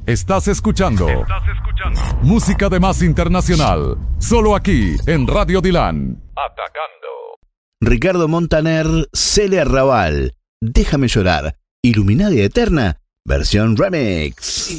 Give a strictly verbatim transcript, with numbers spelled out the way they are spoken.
Estás escuchando. Estás escuchando. Música de más internacional. Solo aquí, en Radio Dilan. Atacando. Ricardo Montaner, Celia Raval, Déjame llorar, Iluminada y Eterna, versión remix.